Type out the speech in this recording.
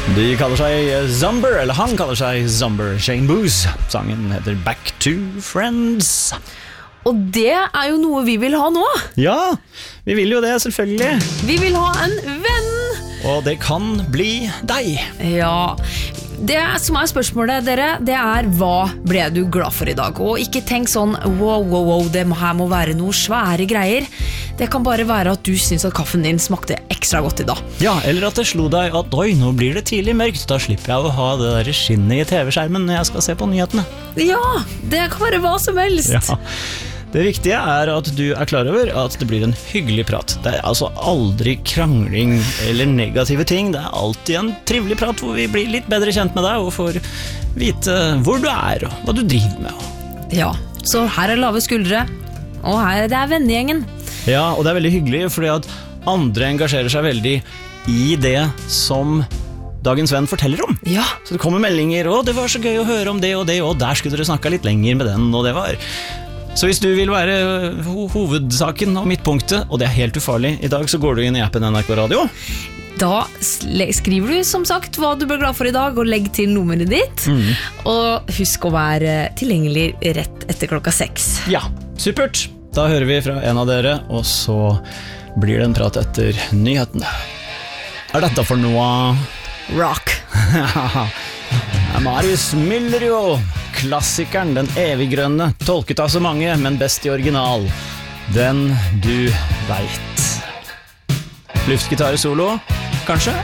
De kaller seg Zumber, eller han kaller seg Zumber. Shane Booz. Sangen heter Back to Friends. Og det er jo noe vi vil ha nå. Ja, vi vil jo det, selvfølgelig. Vi vil ha en venn. Og det kan bli deg. Ja, det som er spørsmålet dere, det er hva ble du glad for i dag? Og ikke tenk sånn, wow, det her må være noe svære greier. Det kan bare være at du synes at kaffen din smakte ekstra godt i dag. Ja, eller at det slo deg at oi, nå blir det tidlig mørkt. Da slipper jeg å ha det der skinnet i TV-skjermen når jeg skal se på nyhetene. Ja, det kan være hva som helst. Ja. Det viktige er at du er klar over at det blir en hyggelig prat. Det er altså aldri krangling eller negative ting. Det er alltid en trivelig prat hvor vi blir litt bedre kjent med deg og får vite hvor du er og hva du driver med. Ja, så her er lave skuldre, og her det er vennegjengen. Ja, og det er veldig hyggelig fordi at andre engasjerer seg veldig i det som dagens venn forteller om. Ja. Så det kommer meldinger, å det var så gøy å høre om det, og der skulle dere snakket litt lenger med den, og det var... Så hvis du vil være hovedsaken og midtpunktet, og det er helt ufarlig, i dag så går du inn i appen NRK Radio. Da skriver du som sagt hva du ble glad for i dag, og legg til nummeret ditt. Og husk å være tilgjengelig rett etter 6. Ja, supert. Da hører vi fra en av dere, og så blir det en prat etter nyhetene. Er dette for noe? Rock. Marius Müller jo. Klassikeren, den eviggrønne, tolket av så mange, men best i original. Den du vet. Luftgitar solo, kanskje?